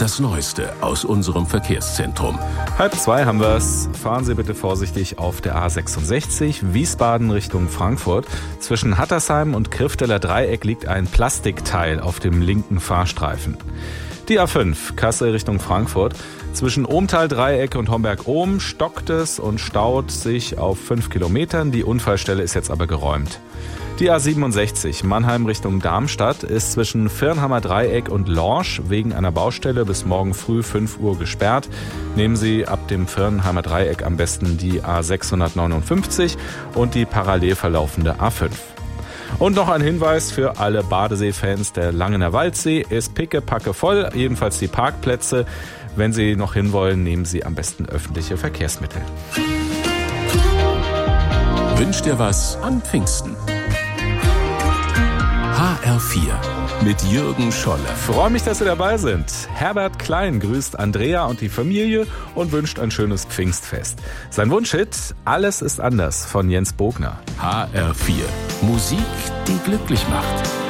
Das Neueste aus unserem Verkehrszentrum. 1:30 haben wir es. Fahren Sie bitte vorsichtig auf der A66 Wiesbaden Richtung Frankfurt. Zwischen Hattersheim und Krifteler Dreieck liegt ein Plastikteil auf dem linken Fahrstreifen. Die A5 Kassel Richtung Frankfurt. Zwischen Ohmtal-Dreieck und Homberg-Ohm stockt es und staut sich auf 5 Kilometern. Die Unfallstelle ist jetzt aber geräumt. Die A67 Mannheim Richtung Darmstadt ist zwischen Firnhammer-Dreieck und Lorsch wegen einer Baustelle bis morgen früh 5 Uhr gesperrt. Nehmen Sie ab dem Firnhammer Dreieck am besten die A659 und die parallel verlaufende A5. Und noch ein Hinweis für alle Badesee-Fans: Der Langener Waldsee ist pickepacke voll, jedenfalls die Parkplätze. Wenn Sie noch hinwollen, nehmen Sie am besten öffentliche Verkehrsmittel. Wünsch dir was an Pfingsten. HR4 mit Jürgen Scholle. Freue mich, dass Sie dabei sind. Herbert Klein grüßt Andrea und die Familie und wünscht ein schönes Pfingstfest. Sein Wunschhit Alles ist anders von Jens Bogner. HR4 Musik, die glücklich macht.